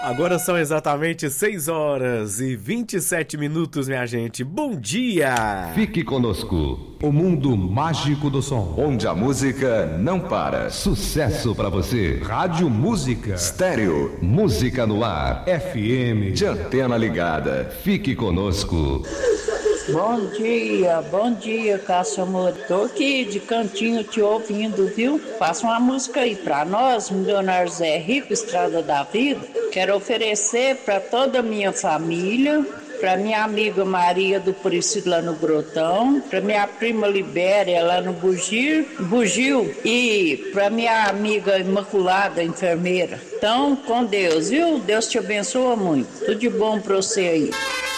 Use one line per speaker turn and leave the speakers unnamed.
Agora são exatamente 6 horas e 27 minutos, minha gente. Bom dia!
Fique conosco. O mundo mágico do som.
Onde a música não para.
Sucesso pra você.
Rádio Música.
Estéreo.
Música no ar.
FM.
De antena ligada.
Fique conosco.
Bom dia, Cássio amor. Tô aqui de cantinho te ouvindo, viu? Passa uma música aí pra nós, Milionário Zé Rico, Estrada da Vida. Quero oferecer pra toda a minha família, pra minha amiga Maria do Priscila lá no Grotão, pra minha prima Libéria lá no Bugio e pra minha amiga Imaculada, enfermeira. Então, com Deus, viu? Deus te abençoa muito. Tudo de bom pra você aí.